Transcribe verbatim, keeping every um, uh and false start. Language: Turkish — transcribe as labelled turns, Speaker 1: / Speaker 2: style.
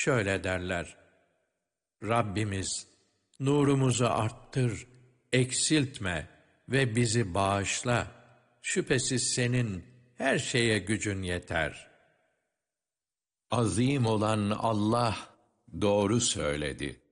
Speaker 1: şöyle derler: Rabbimiz, nurumuzu arttır, eksiltme ve bizi bağışla. Şüphesiz senin her şeye gücün yeter.
Speaker 2: Azim olan Allah doğru söyledi.